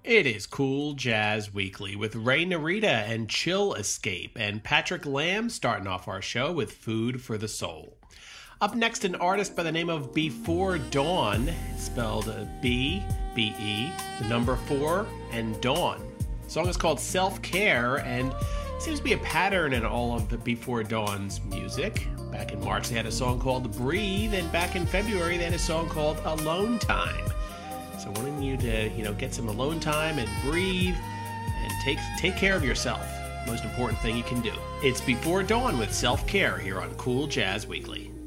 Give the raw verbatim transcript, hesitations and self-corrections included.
It is Cool Jazz Weekly with Ray Narita and Chill Escape, and Patrick Lamb starting off our show with Food for the Soul. Up next, an artist by the name of Before Dawn, spelled B, B E, the number four, and Dawn. The song is called Self-Care, and seems to be a pattern in all of the Before Dawn's music. Back in March, they had a song called Breathe, and back in February, they had a song called Alone Time. So wanting you to, you know, get some alone time and breathe and take take care of yourself. Most important thing you can do. It's Before Dawn with Self-Care here on Cool Jazz Weekly.